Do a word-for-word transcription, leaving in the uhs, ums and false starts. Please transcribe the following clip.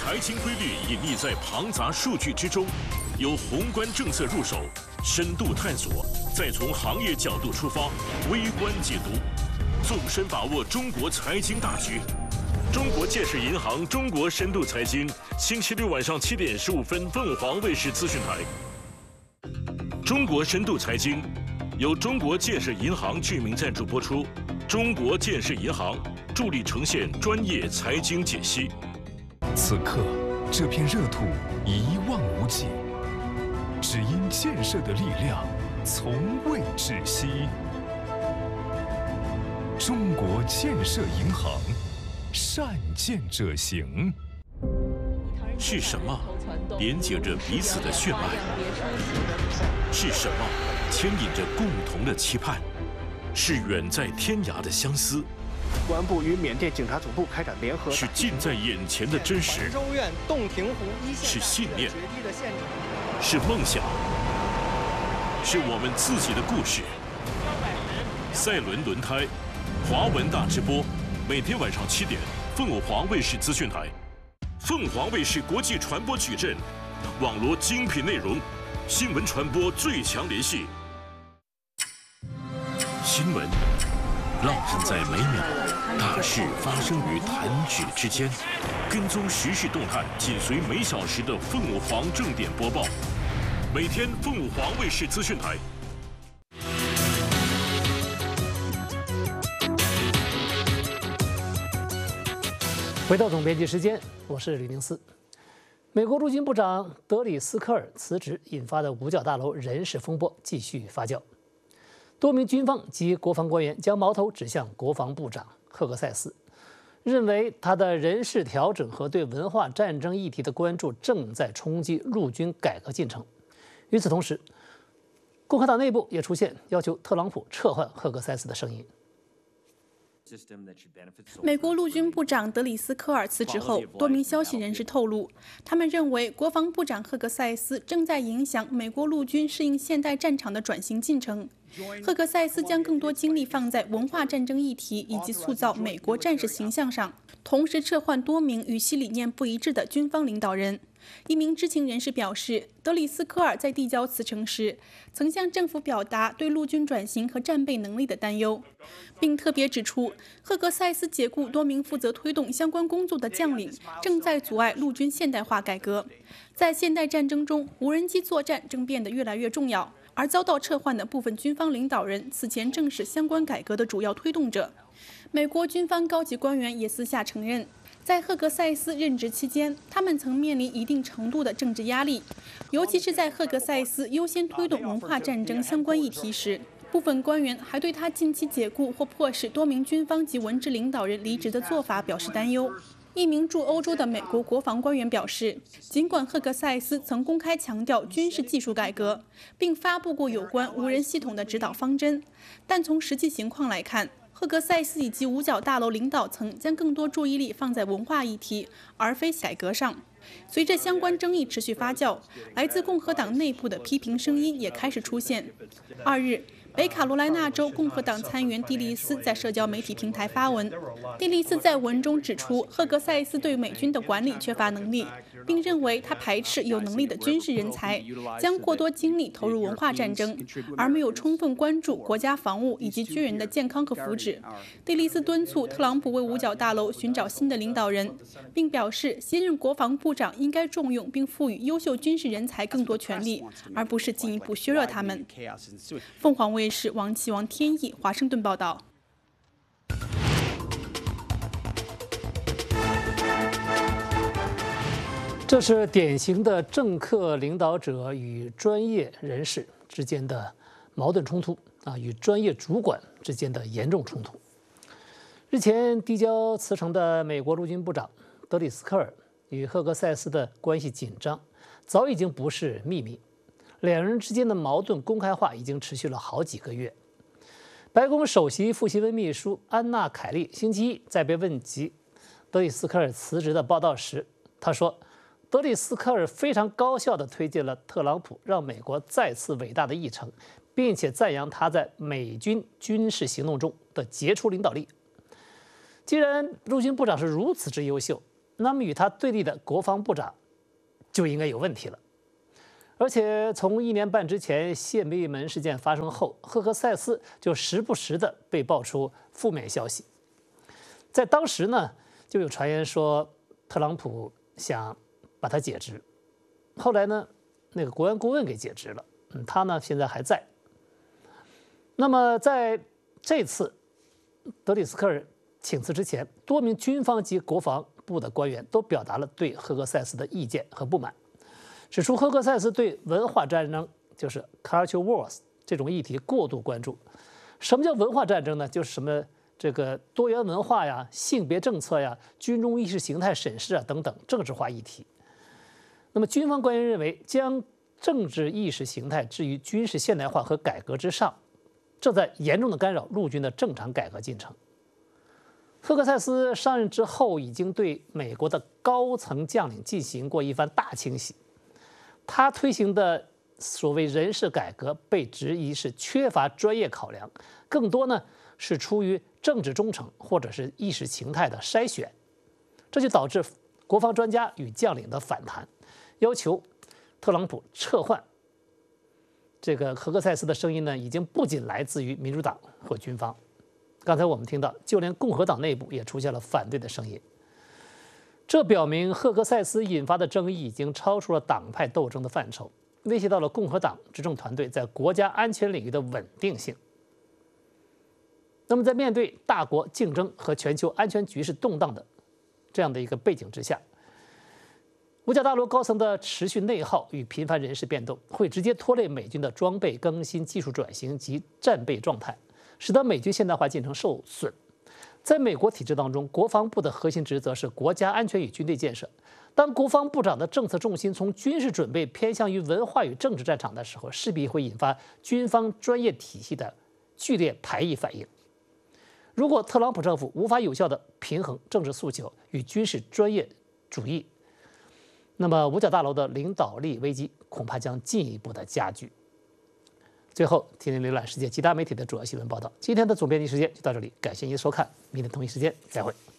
财经规律隐匿在庞杂数据之中，由宏观政策入手，深度探索，再从行业角度出发，微观解读，纵深把握中国财经大局。中国建设银行中国深度财经，星期六晚上七点十五分，凤凰卫视资讯台。中国深度财经由中国建设银行居民赞助播出，中国建设银行助力呈现专业财经解析。 此刻，这片热土一望无际，只因建设的力量从未止息。中国建设银行，善建者行。 是什么连接着彼此的血脉？是什么牵引着共同的期盼？是远在天涯的相思。 公安部与缅甸警察总部开展联合， 是近在眼前的真实。 州院洞庭湖一线是信念，是梦想，是我们自己的故事。赛伦轮胎，华文大直播，每天晚上七点，凤凰卫视资讯台。凤凰卫视国际传播矩阵，网罗精品内容，新闻传播最强联系。新闻浪漫在每秒，大事发生于弹指之间。跟踪时事动态，紧随每小时的凤凰正点播报。每天凤凰卫视资讯台。 回到总编辑时间，我是李明思。美国陆军部长德里斯科尔辞职引发的五角大楼人事风波继续发酵，多名军方及国防官员将矛头指向国防部长赫格塞斯，认为他的人事调整和对文化战争议题的关注正在冲击陆军改革进程。与此同时，共和党内部也出现要求特朗普撤换赫格塞斯的声音。 美国陆军部长德里斯科尔辞职后，多名消息人士透露，他们认为国防部长赫格塞斯正在影响美国陆军适应现代战场的转型进程。赫格塞斯将更多精力放在文化战争议题以及塑造美国战士形象上，同时撤换多名与其理念不一致的军方领导人。一名知情人士表示，德里斯科尔在递交辞呈时，曾向政府表达对陆军转型和战备能力的担忧，并特别指出，赫格塞斯解雇多名负责推动相关工作的将领，正在阻碍陆军现代化改革。在现代战争中，无人机作战正变得越来越重要，而遭到撤换的部分军方领导人此前正是相关改革的主要推动者。美国军方高级官员也私下承认，在赫格塞斯任职期间，他们曾面临一定程度的政治压力，尤其是在赫格塞斯优先推动文化战争相关议题时，部分官员还对他近期解雇或迫使多名军方及文职领导人离职的做法表示担忧。一名驻欧洲的美国国防官员表示，尽管赫格塞斯曾公开强调军事技术改革，并发布过有关无人系统的指导方针，但从实际情况来看，赫格塞斯以及五角大楼领导层将更多注意力放在文化议题，而非改革上。随着相关争议持续发酵，来自共和党内部的批评声音也开始出现。二日，北卡罗来纳州共和党参议员蒂利斯在社交媒体平台发文，蒂利斯在文中指出，赫格塞斯对美军的管理缺乏能力，并认为他排斥有能力的军事人才，将过多精力投入文化战争，而没有充分关注国家防务以及军人的健康和福祉。蒂利斯敦促特朗普为五角大楼寻找新的领导人，并表示新任国防部长应该重用并赋予优秀军事人才更多权利，而不是进一步削弱他们。凤凰卫视王启王天意华盛顿报道。 这是典型的政客领导者与专业人士之间的矛盾冲突啊，与专业主管之间的严重冲突。日前递交辞呈的美国陆军部长德里斯科尔与赫格塞斯的关系紧张，早已经不是秘密。两人之间的矛盾公开化已经持续了好几个月。白宫首席副新闻秘书安娜·凯利星期一在被问及德里斯科尔辞职的报道时，她说，德里斯科尔非常高效地推进了特朗普让美国再次伟大的议程，并且赞扬他在美军军事行动中的杰出领导力。既然陆军部长是如此之优秀， 那么与他对立的国防部长就应该有问题了。而且从一年半之前谢梅门事件发生后，赫克塞斯就时不时的被爆出负面消息。在当时呢，就有传言说特朗普想把他解职，后来呢，那个国安顾问给解职了，嗯，他呢现在还在。那么在这次德里斯科尔请辞之前，多名军方及国防部的官员都表达了对赫克塞斯的意见和不满，指出赫克塞斯对文化战争，就是 culture wars 这种议题过度关注。什么叫文化战争呢？就是什么这个多元文化呀、性别政策呀、军中意识形态审视啊等等政治化议题。那么军方官员认为，将政治意识形态置于军事现代化和改革之上，正在严重的干扰陆军的正常改革进程。赫克塞斯上任之后，已经对美国的高层将领进行过一番大清洗。他推行的所谓人事改革被质疑是缺乏专业考量，更多呢是出于政治忠诚或者是意识形态的筛选，这就导致国防专家与将领的反弹，要求特朗普撤换这个赫克塞斯的声音呢，已经不仅来自于民主党或军方。刚才我们听到，就连共和党内部也出现了反对的声音。这表明赫克塞斯引发的争议已经超出了党派斗争的范畴，威胁到了共和党执政团队在国家安全领域的稳定性。那么，在面对大国竞争和全球安全局势动荡的这样的一个背景之下，五角大楼高层的持续内耗与频繁人事变动，会直接拖累美军的装备更新、技术转型及战备状态，使得美军现代化进程受损。在美国体制当中，国防部的核心职责是国家安全与军队建设。当国防部长的政策重心从军事准备偏向于文化与政治战场的时候，势必会引发军方专业体系的剧烈排异反应。如果特朗普政府无法有效地平衡政治诉求与军事专业主义，那么五角大楼的领导力危机恐怕将进一步的加剧。最后，听您浏览世界其他媒体的主要新闻报道。今天的总编辑时间就到这里，感谢您的收看，明天同一时间再会。